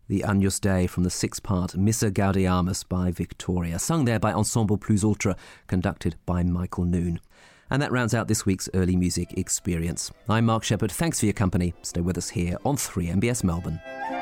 the Agnus Dei from the six-part Missa Gaudeamus by Victoria, sung there by Ensemble Plus Ultra, conducted by Michael Noon. And that rounds out this week's Early Music Experience. I'm Mark Shepherd. Thanks for your company. Stay with us here on 3MBS Melbourne.